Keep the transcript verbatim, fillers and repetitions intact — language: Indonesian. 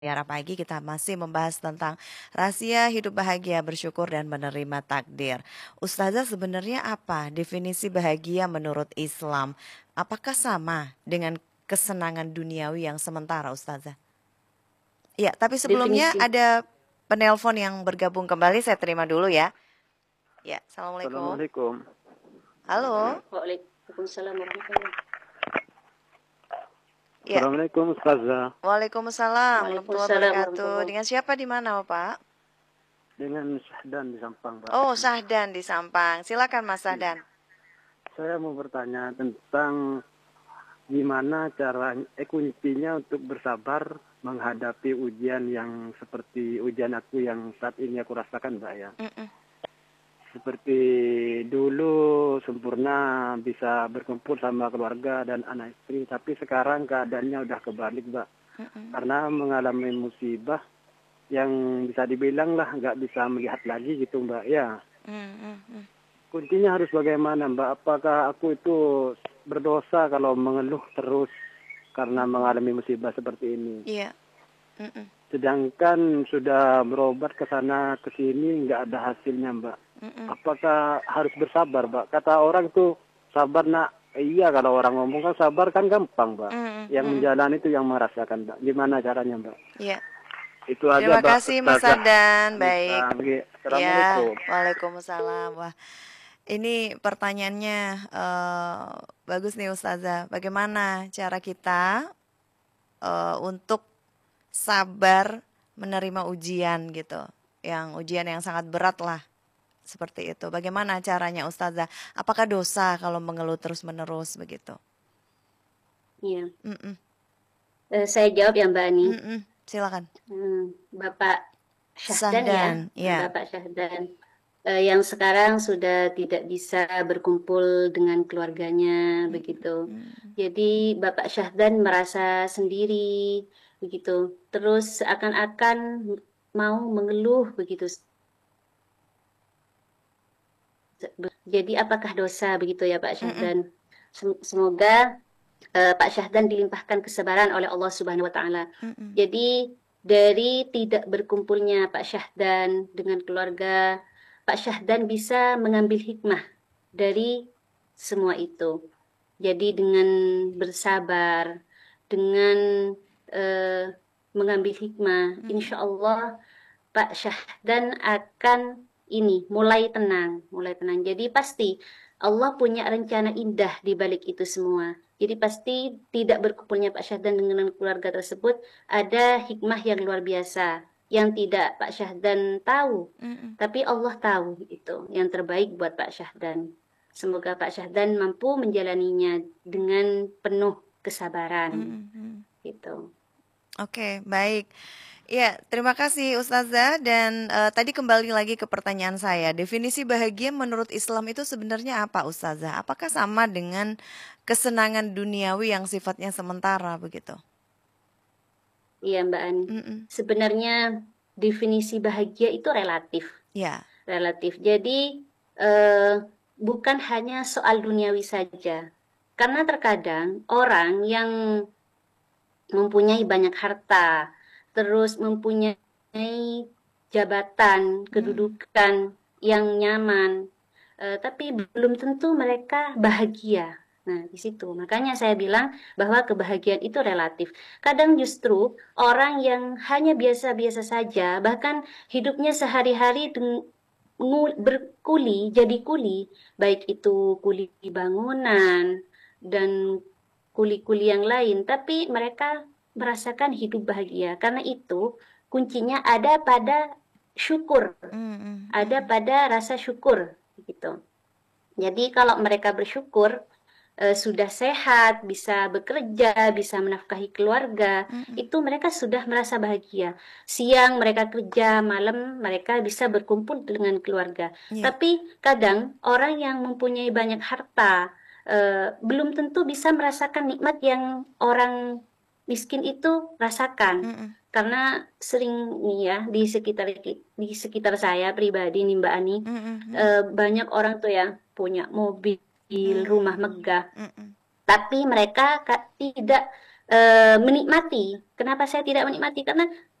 Mutiara Pagi kita masih membahas tentang rahasia hidup bahagia, bersyukur dan menerima takdir. Ustazah, sebenarnya apa definisi bahagia menurut Islam? Apakah sama dengan kesenangan duniawi yang sementara, Ustazah? Ya, tapi sebelumnya Definisi. ada penelpon yang bergabung kembali, saya terima dulu ya. Ya, Assalamualaikum. Assalamualaikum. Halo. Waalaikumsalam warahmatullahi. Ya. Assalamualaikum Ustazah. Waalaikumsalam warahmatullahi Waalaikumsalam wabarakatuh. warahmatullahi. Dengan siapa di mana, Pak? Dengan Syahdan di Sampang, Pak. Oh, Syahdan di Sampang. Silakan Mas Syahdan. Saya mau bertanya tentang gimana cara eh, kuncinya untuk bersabar menghadapi ujian yang seperti ujian aku yang saat ini aku rasakan, Mbak ya. Mm-mm. Seperti dulu sempurna bisa berkumpul sama keluarga dan anak istri, tapi sekarang keadaannya udah kebalik, Mbak. Mm-mm. Karena mengalami musibah yang bisa dibilang lah nggak bisa melihat lagi gitu, Mbak ya. Mm-mm. Kuncinya harus bagaimana, Mbak? Apakah aku itu berdosa kalau mengeluh terus karena mengalami musibah seperti ini? Iya. Mm-mm. Sedangkan sudah berobat ke sana ke sini nggak ada hasilnya, Mbak. Mm-mm. Apakah harus bersabar, Mbak? Kata orang tuh sabar nak. Iya, kalau orang ngomong kan sabar kan gampang, Mbak. Mm-mm. Yang Mm-mm. menjalani itu yang merasakan, Mbak. Gimana caranya, Mbak? Iya. Itu aja, Terima Mbak. kasih Mas Ustazah. Syahdan. Baik. Ya, Ya. Assalamualaikum. Waalaikumsalam. Wah, ini pertanyaannya eh, bagus nih Ustazah. Bagaimana cara kita eh, untuk sabar menerima ujian gitu, yang ujian yang sangat berat lah, seperti itu. Bagaimana caranya Ustazah? Apakah dosa kalau mengeluh terus-menerus begitu? Iya. Mm-mm. Eh, saya jawab ya Mbak Ani. Mm-mm. Silakan. Hmm, Bapak Syahdan, Syahdan, ya, ya. Bapak Syahdan. Eh, yang sekarang sudah tidak bisa berkumpul dengan keluarganya, begitu. Mm. Jadi Bapak Syahdan merasa sendiri, begitu. Terus seakan-akan mau mengeluh, begitu. Jadi apakah dosa, begitu ya Pak Mm-mm. Syahdan? Sem- Semoga eh, Pak Syahdan dilimpahkan kesabaran oleh Allah Subhanahu wa taala. Mm-mm. Jadi dari tidak berkumpulnya Pak Syahdan dengan keluarga, Pak Syahdan bisa mengambil hikmah dari semua itu. Jadi dengan bersabar, dengan eh, mengambil hikmah, Mm-mm. insya Allah Pak Syahdan akan ini mulai tenang, mulai tenang. Jadi pasti Allah punya rencana indah di balik itu semua. Jadi pasti tidak berkumpulnya Pak Syahdan dengan keluarga tersebut ada hikmah yang luar biasa yang tidak Pak Syahdan tahu, Mm-mm. tapi Allah tahu itu yang terbaik buat Pak Syahdan. Semoga Pak Syahdan mampu menjalaninya dengan penuh kesabaran. Mm-mm. Gitu. Oke, baik. Ya, terima kasih Ustazah. Dan eh, tadi kembali lagi ke pertanyaan saya. Definisi bahagia menurut Islam itu sebenarnya apa, Ustazah? Apakah sama dengan kesenangan duniawi yang sifatnya sementara begitu? Iya Mbak Ani. Mm-mm. Sebenarnya definisi bahagia itu relatif. Ya. Relatif. Jadi eh, bukan hanya soal duniawi saja. Karena terkadang orang yang mempunyai banyak harta, terus mempunyai jabatan, kedudukan yang nyaman, eh, tapi belum tentu mereka bahagia. Nah, di situ. Makanya saya bilang bahwa kebahagiaan itu relatif. Kadang justru orang yang hanya biasa-biasa saja, bahkan hidupnya sehari-hari dengan berkuli, jadi kuli, baik itu kuli bangunan dan kuli-kuli yang lain, tapi mereka merasakan hidup bahagia. Karena itu kuncinya ada pada syukur, Mm-mm. ada pada rasa syukur, gitu. Jadi kalau mereka bersyukur, eh, sudah sehat, bisa bekerja, bisa menafkahi keluarga, Mm-mm. itu mereka sudah merasa bahagia. Siang mereka kerja, malam mereka bisa berkumpul dengan keluarga. Ya. Tapi kadang orang yang mempunyai banyak harta, eh, belum tentu bisa merasakan nikmat yang orang miskin itu rasakan. Mm-mm. Karena sering nih ya di sekitar di sekitar saya pribadi nih Mbak Ani, Mm-mm. eh, banyak orang tuh ya punya mobil, Mm. rumah megah, Mm-mm. tapi mereka ka- tidak eh, menikmati. Kenapa saya tidak menikmati? Karena